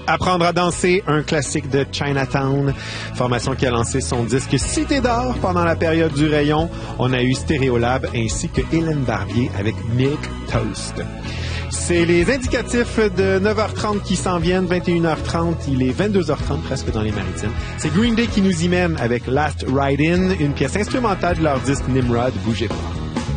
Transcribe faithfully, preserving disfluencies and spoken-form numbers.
Apprendre à danser, un classique de Chinatown, formation qui a lancé son disque Cité d'or pendant la période du rayon. On a eu Stereolab ainsi que Hélène Barbier avec Milk Toast. C'est les indicatifs de neuf heures trente qui s'en viennent, vingt et une heures trente, il est vingt-deux heures trente presque dans les Maritimes. C'est Green Day qui nous y mène avec Last Ride In, une pièce instrumentale de leur disque Nimrod. Bougez pas.